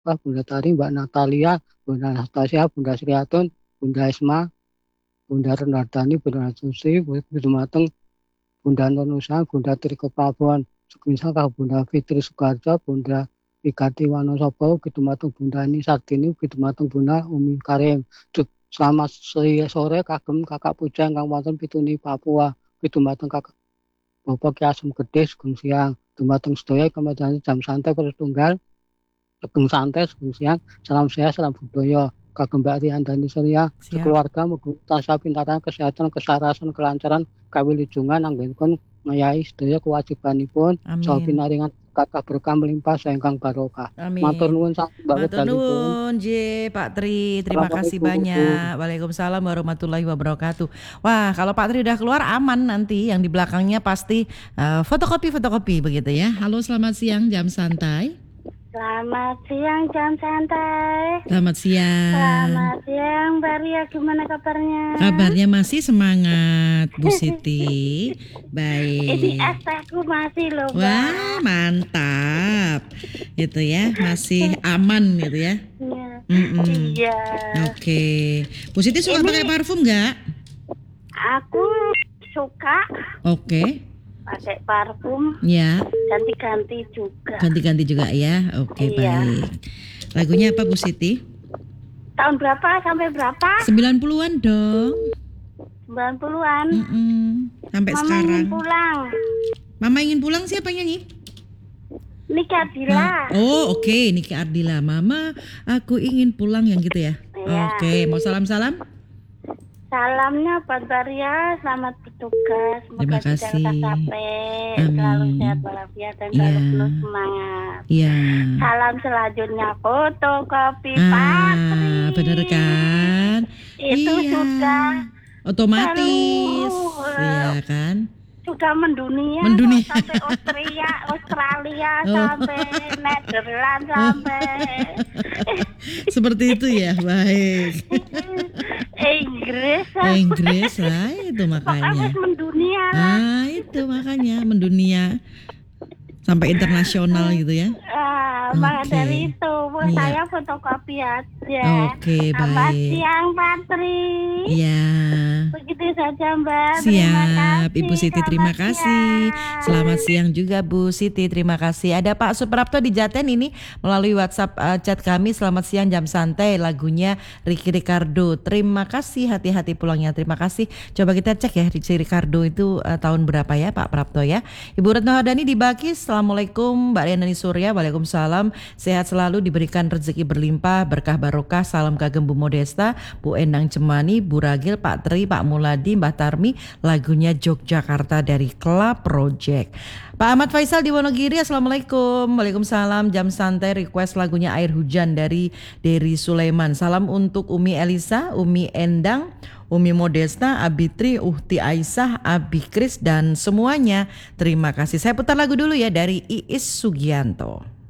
Bunda Tari, Mbak Natalia, Bunda Anastasia, Bunda Sriatun, Bunda Isma, Bunda Renardani, Bunda Susi, Bunda Mateng, Bunda Nunusa, Bunda Triko Pabon, Sukinsaka, Bunda Fitri Soekarjo, Bunda Ikati Wanosobo, Gitu Mateng Bunda Ani Sartini, Gitu Mateng Bunda Umi Karim. Selamat sore kagem kakak puja ingkang wonten pituni Papua. Gitu Mateng kakak Bapak Ki Asem Gede Sugeng Siang. Dumateng sedaya kemudian jam santai pertunggal Sugeng santai Sugeng Siang. Salam sehat, salam budaya. Kagem Mbak Riandani Surya, Siap. sekeluarga mugi tansah pintaran kesehatan, kesarasan, kelancaran, kawilujengan anggenipun ngayahi sedaya kewajibanipun saha Amin. pinaringan kakah berkah melimpah saengkang barokah. Matur Amin. nuwun saking Mbak Matur Wedalipun. nuwun, Pak Tri. Terima kasih Assalamualaikum. banyak. Waalaikumsalam warahmatullahi wabarakatuh. Wah, kalau Pak Tri udah keluar aman nanti yang di belakangnya pasti fotokopi-fotokopi begitu ya. Halo, selamat siang jam santai. Selamat siang jam santai. Selamat siang. Selamat siang Mbak Ria, gimana kabarnya? Kabarnya masih semangat, Bu Siti. Ini Baik. es tehku masih loh Wah, Mbak. mantap. Gitu ya, masih aman gitu ya. Iya. Mm-mm. Iya. Oke. Bu Siti suka pakai Ini parfum nggak? aku suka Oke. pakai parfum Ya, ganti-ganti juga. ganti-ganti juga ya. Oke, Iya. baik. Lagunya apa Bu Siti? Tahun berapa sampai berapa? 90-an dong. 90-an. Sampai Mama ingin sekarang. pulang. Mama ingin pulang siapa yang nyanyi? Niki Ardila. Oh, oke, Niki Ardila. Mama, aku ingin pulang yang gitu ya. Iya. Oke, mau salam-salam? Salamnya buat Baria, selamat bertugas, Terima semoga tidak kasih. lekas capek, selalu Amin. sehat walafiat dan Iya. selalu penuh semangat. Iya. Salam selanjutnya fotokopi Patri. Bener kan? Itu Iya. sudah Otomatis. Iya selalu kan? sudah mendunia, Mendunia. sampai Australia, Oh. sampai Netherlands, sampai Seperti itu ya, baik. Inggris, Inggris lah itu pokoknya makanya. mendunia lah. Itu makanya mendunia sampai internasional gitu ya. Maka Oke. dari itu Iya. saya fotokopi aja. Oke, Selamat baik. siang Patri. Iya. Begitu saja Mbak. Terima Siap, kasih. Ibu Siti, terima Selamat kasih. siang. Selamat siang juga Bu Siti, terima kasih. Ada Pak Suprapto di Jaten ini melalui WhatsApp chat kami. Selamat siang jam santai, lagunya Ricky Ricardo. Terima kasih, hati-hati pulangnya. Terima kasih. Coba kita cek ya Ricky Ricardo itu tahun berapa ya Pak Prapto ya. Ibu Retno Hardani di Bakis. Assalamualaikum Mbak Riandani Surya. Waalaikumsalam. Sehat selalu, diberikan rezeki berlimpah, berkah barokah. Salam kagem Bu Modesta, Bu Endang Cemani, Bu Ragil, Pak Tri, Pak Muladi, Mbah Tarmi. Lagunya Yogyakarta dari Club Project. Pak Ahmad Faisal di Wonogiri. Assalamualaikum. Waalaikumsalam. Jam santai request lagunya Air Hujan dari Dery Sulaiman. Salam untuk Umi Elisa, Umi Endang, Umi Modesta, Abitri, Uhti Aisyah, Abi Kris dan semuanya. Terima kasih. Saya putar lagu dulu ya dari Iis Sugianto.